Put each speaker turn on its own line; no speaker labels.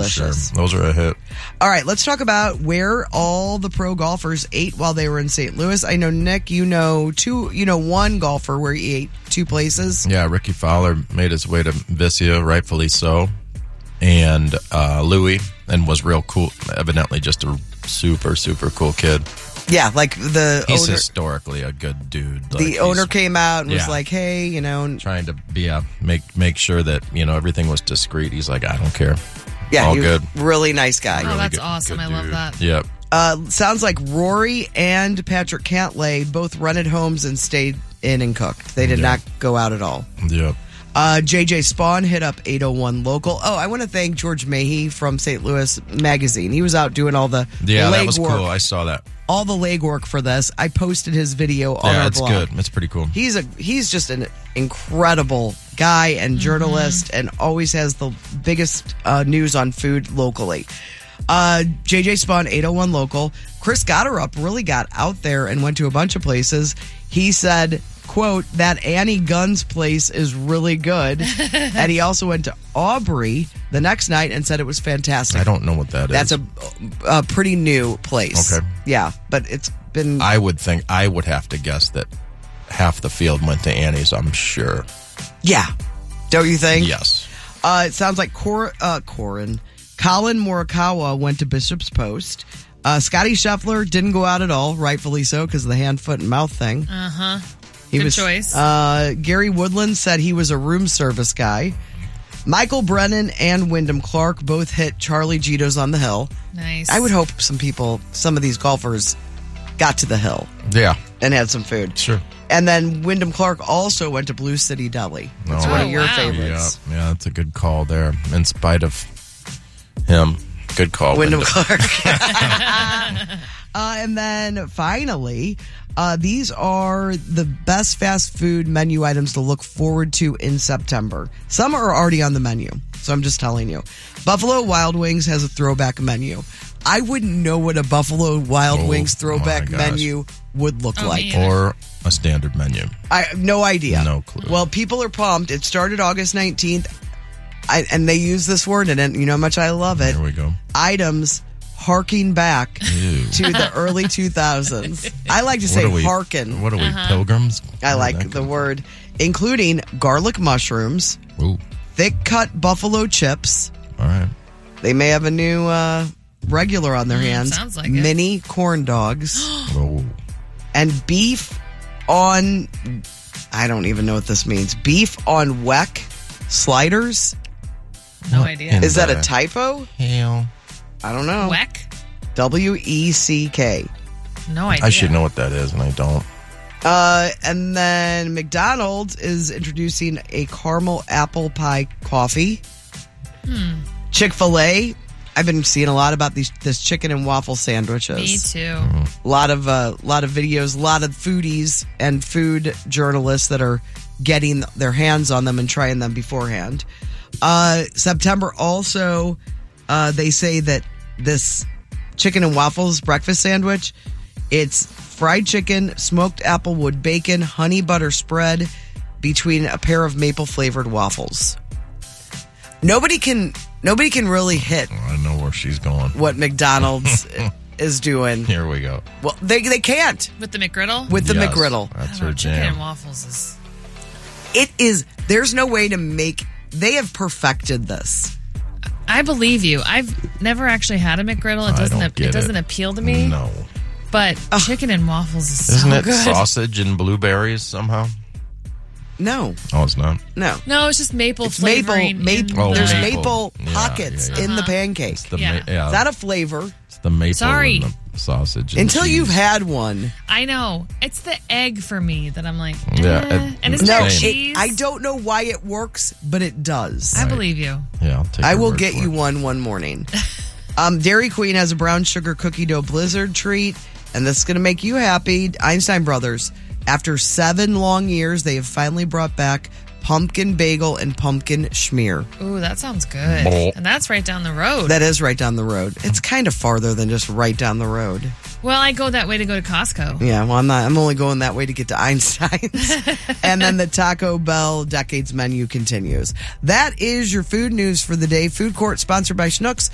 delicious.
Sure. Those are a hit.
All right, let's talk about where all the pro golfers ate while they were in St. Louis. I know, Nick, you know one golfer where he ate two places.
Yeah, Ricky Fowler made his way to Vicia, rightfully so, and Louis, and was real cool. Evidently, just a super, super cool kid.
Yeah, like the
He's
owner,
historically a good dude.
the owner came out and was
Yeah.
like, "Hey,
trying to be make sure that everything was discreet." He's like, I don't care.
yeah,
all
he was
good.
really nice guy."
Oh, that's
Good-
awesome.
good
I love
dude.
that.
Yep.
Sounds like Rory and Patrick Cantlay both rented homes and stayed in and cooked. They did not go out at all.
Yep.
JJ Spawn hit up 801 Local. Oh, I want to thank George Mahey from St. Louis Magazine. He was out doing all the
Yeah, that
leg
was
work,
cool. I saw that.
all the legwork for this. I posted his video on
Yeah,
our
it's
blog.
good. It's pretty cool.
He's just an incredible guy and journalist, and always has the biggest news on food locally. JJ Spawn 801 Local. Chris Gotterup really got out there and went to a bunch of places. He said, quote, that Annie Gunn's place is really good. And he also went to Aubrey the next night and said it was fantastic.
I don't know what that is.
That's a pretty new place.
Okay.
Yeah, but it's been...
I would have to guess that half the field went to Annie's, I'm sure.
Yeah. Don't you think?
Yes.
It sounds like Colin Morikawa went to Bishop's Post. Scotty Scheffler didn't go out at all, rightfully so, because of the hand, foot, and mouth thing.
Uh-huh.
He
Good
was,
choice.
Gary Woodland said he was a room service guy. Michael Brennan and Wyndham Clark both hit Charlie Gito's on the hill.
Nice.
I would hope some of these golfers got to the hill
Yeah.
and had some food.
Sure.
And then Wyndham Clark also went to Blue City Deli. It's
Oh,
one of your
wow.
favorites.
Yeah, that's a good call there. In spite of him. Good call.
Wyndham
Wyndham.
Clark. And then finally, these are the best fast food menu items to look forward to in September. Some are already on the menu, so I'm just telling you. Buffalo Wild Wings has a throwback menu. I wouldn't know what a Buffalo Wild Wings throwback
my gosh.
menu would look like.
man.
Or a standard menu.
I have no idea.
No clue.
Well, people are pumped. It started August 19th, and they use this word, and you know how much I love it.
There we go.
Items harking back
Ew.
to the early 2000s. I like to say harken.
What are we, pilgrims?
I like the word. Including garlic mushrooms,
Ooh.
thick cut buffalo chips.
All right.
They may have a new regular on their hands.
sounds like it.
Mini corn dogs.
Oh.
And beef on, I don't even know what this means. Beef on weck sliders.
No
What
idea.
in
Is that a
the
typo?
hell?
I don't know.
Weck?
WECK.
No idea.
I should know what that is, and I don't.
And then McDonald's is introducing a caramel apple pie coffee. Chick-fil-A, I've been seeing a lot about this chicken and waffle sandwiches.
Me too.
A lot of videos, a lot of foodies and food journalists that are getting their hands on them and trying them beforehand. September also, they say that this chicken and waffles breakfast sandwich, it's fried chicken, smoked applewood bacon, honey butter spread between a pair of maple flavored waffles. Nobody can really hit
I know where she's going.
what McDonald's is doing.
Here we go.
Well, they can't
With the McGriddle?
with the
Yes,
McGriddle.
That's
I don't know,
her
chicken and
jam.
waffles is...
It is. There's no way to make. They have perfected this.
I believe you. I've never actually had a McGriddle. It
I
doesn't.
don't get
It doesn't
it.
appeal to me.
No.
But chicken and waffles is
Isn't
so
it
good.
sausage and blueberries somehow?
No,
Oh, it's not.
no.
No, it's just maple
It's maple.
flavoring. in
Oh,
There's
the-
maple
Yeah,
pockets
yeah, yeah.
in the pancake.
It's the
Yeah.
yeah.
Is that a flavor?
It's the maple
Sorry.
and the sausage. And
Until
cheese.
you've had one.
I know. It's the egg for me that I'm like,
Yeah,
and isn't
No,
there
Same.
cheese?
I don't know why it works, but it does.
I believe you.
Yeah, I'll take
I
your
will
word
get
for
you
it.
one morning. Dairy Queen has a brown sugar cookie dough blizzard treat, and this is going to make you happy. Einstein Brothers, after 7 long years, they have finally brought back pumpkin bagel and pumpkin schmear.
Ooh, that sounds good.
Oh.
And that's right down the road.
That is right down the road. It's kind of farther than just right down the road.
Well, I go that way to go to Costco.
Yeah, well, I'm not. I'm only going that way to get to Einstein's. And then the Taco Bell Decades menu continues. That is your food news for the day. Food Court, sponsored by Schnucks.